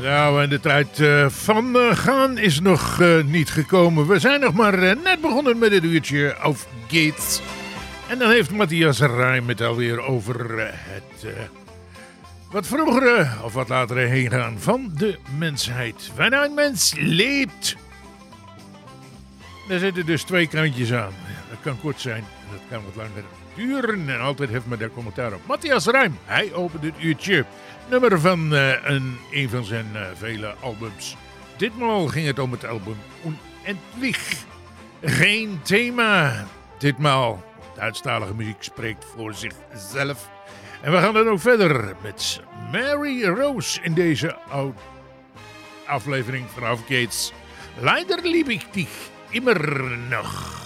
Nou, en de tijd van gaan is nog niet gekomen. We zijn nog maar net begonnen met het uurtje Auf Geht's. En dan heeft Matthias Rijm het alweer over het wat vroegere of wat latere heengaan van de mensheid. Wanneer een mens leeft. Daar zitten dus twee kantjes aan. Dat kan kort zijn, dat kan wat langer duren. En altijd heeft men daar commentaar op. Matthias Rijm, hij opent het uurtje. Nummer van een van zijn vele albums. Ditmaal ging het om het album Unendlich. Geen thema. Ditmaal, Duitsstalige muziek spreekt voor zichzelf. En we gaan dan ook verder met Mary Rose in deze aflevering van Auf Geht's. Leider lieb ich dich immer noch.